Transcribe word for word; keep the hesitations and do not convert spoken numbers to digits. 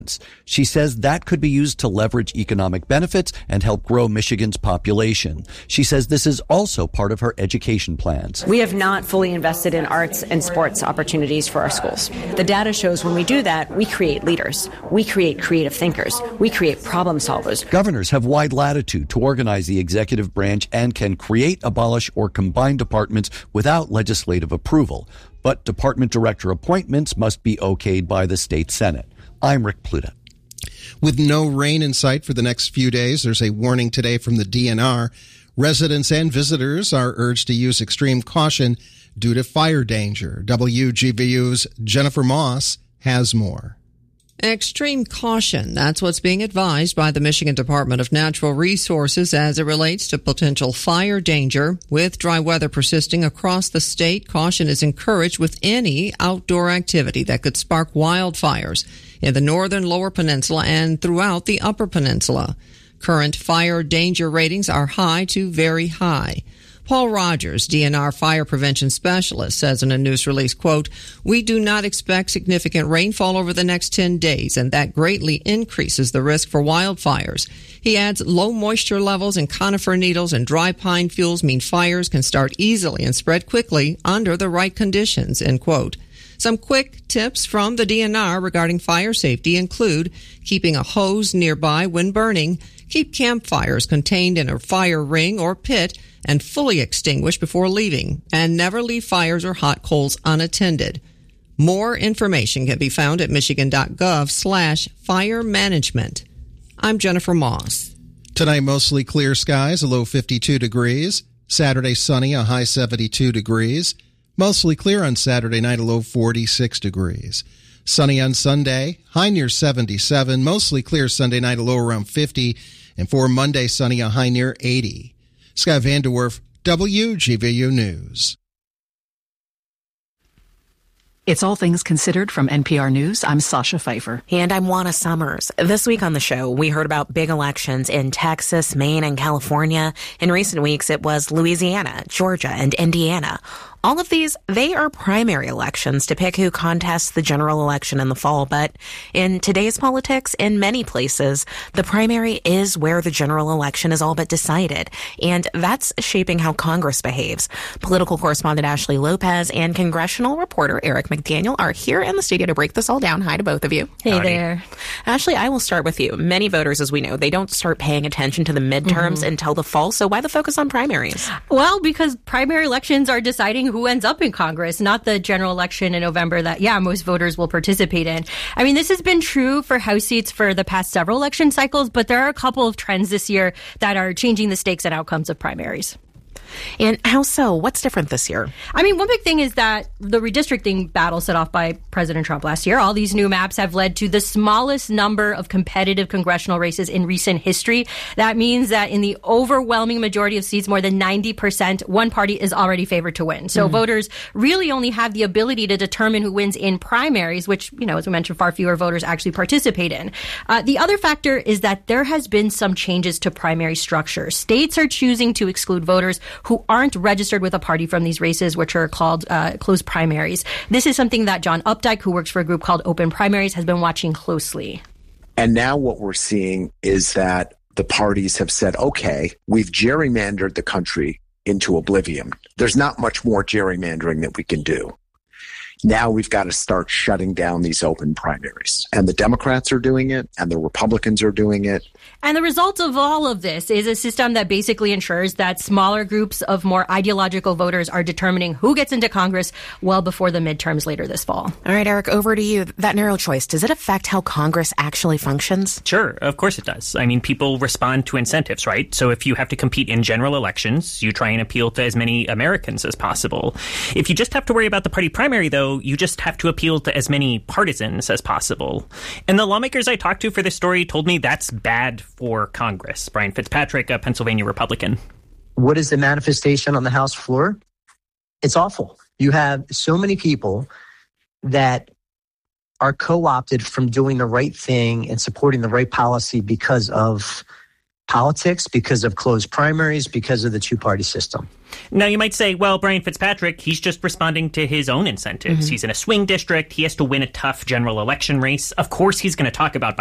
She says that could be used to leverage economic benefits and help grow Michigan's population. She says this is also part of her education plans. We have not fully invested in arts and sports opportunities for our schools. The data shows when we do that, we create leaders, we create creative thinkers, we create problem solvers. Governors have wide latitude to organize the executive branch and can create, abolish, or combine departments without legislative approval. But department director appointments must be okayed by the state Senate. I'm Rick Pluta. With no rain in sight for the next few days, there's a warning today from the D N R. Residents and visitors are urged to use extreme caution due to fire danger. W G V U's Jennifer Moss has more. Extreme caution. That's what's being advised by the Michigan Department of Natural Resources as it relates to potential fire danger. With dry weather persisting across the state, caution is encouraged with any outdoor activity that could spark wildfires in the northern lower peninsula and throughout the upper peninsula. Current fire danger ratings are high to very high. Paul Rogers, D N R fire prevention specialist, says in a news release, quote, "We do not expect significant rainfall over the next ten days, and that greatly increases the risk for wildfires." He adds low moisture levels in conifer needles and dry pine fuels mean fires can start easily and spread quickly under the right conditions, end quote. Some quick tips from the D N R regarding fire safety include keeping a hose nearby when burning, keep campfires contained in a fire ring or pit and fully extinguished before leaving, and never leave fires or hot coals unattended. More information can be found at michigan.gov slash fire management. I'm Jennifer Moss. Tonight, mostly clear skies, a low fifty-two degrees. Saturday, sunny, a high seventy-two degrees. Mostly clear on Saturday night, a low forty-six degrees. Sunny on Sunday, high near seventy-seven. Mostly clear Sunday night, a low around fifty. And for Monday, sunny, a high near eighty. Scott Vanderwerf, W G V U News. It's All Things Considered from N P R News. I'm Sasha Pfeiffer. And I'm Juana Summers. This week on the show, we heard about big elections in Texas, Maine, and California. In recent weeks, it was Louisiana, Georgia, and Indiana. All of these, they are primary elections to pick who contests the general election in the fall. But in today's politics, in many places, the primary is where the general election is all but decided. And that's shaping how Congress behaves. Political correspondent Ashley Lopez and congressional reporter Eric McDaniel are here in the studio to break this all down. Hi to both of you. Hey Howdy. There. Ashley, I will start with you. Many voters, as we know, they don't start paying attention to the midterms mm-hmm. until the fall. So why the focus on primaries? Well, because primary elections are deciding who ends up in Congress, not the general election in November that, yeah, most voters will participate in. I mean, this has been true for House seats for the past several election cycles, but there are a couple of trends this year that are changing the stakes and outcomes of primaries. And how so? What's different this year? I mean, one big thing is that the redistricting battle set off by President Trump last year, all these new maps have led to the smallest number of competitive congressional races in recent history. That means that in the overwhelming majority of seats, more than ninety percent, one party is already favored to win. So mm-hmm. voters really only have the ability to determine who wins in primaries, which, you know, as we mentioned, far fewer voters actually participate in. Uh, the other factor is that there has been some changes to primary structure. States are choosing to exclude voters who aren't registered with a party from these races, which are called uh, closed primaries. This is something that John Updike, who works for a group called Open Primaries, has been watching closely. And now what we're seeing is that the parties have said, okay, we've gerrymandered the country into oblivion. There's not much more gerrymandering that we can do. Now we've got to start shutting down these open primaries. And the Democrats are doing it, and the Republicans are doing it. And the result of all of this is a system that basically ensures that smaller groups of more ideological voters are determining who gets into Congress well before the midterms later this fall. All right, Eric, over to you. That narrow choice, does it affect how Congress actually functions? Sure, of course it does. I mean, people respond to incentives, right? So if you have to compete in general elections, you try and appeal to as many Americans as possible. If you just have to worry about the party primary, though, you just have to appeal to as many partisans as possible. And the lawmakers I talked to for this story told me that's bad for Congress. Brian Fitzpatrick, a Pennsylvania Republican. What is the manifestation on the House floor? It's awful. You have so many people that are co-opted from doing the right thing and supporting the right policy because of politics, because of closed primaries, because of the two-party system. Now, you might say, well, Brian Fitzpatrick, he's just responding to his own incentives. Mm-hmm. He's in a swing district. He has to win a tough general election race. Of course, he's going to talk about